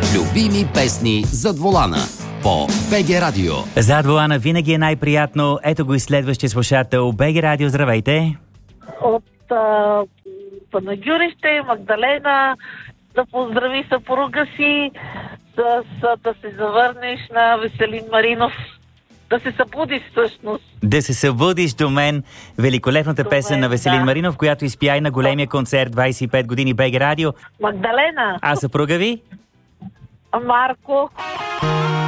Любими песни зад волана по БГ Радио. Зад волана винаги е най-приятно. Ето го и следващия слушател. БГ Радио, здравейте! От Панагюрище, Магдалена, да поздрави съпруга си, да се завърнеш на Веселин Маринов. Да се събудиш всъщност. Да се събудиш до мен. Великолепната песен на Веселин Маринов, която изпя и на големия концерт 25 години БГ Радио. Магдалена. А съпруга ви? Марко.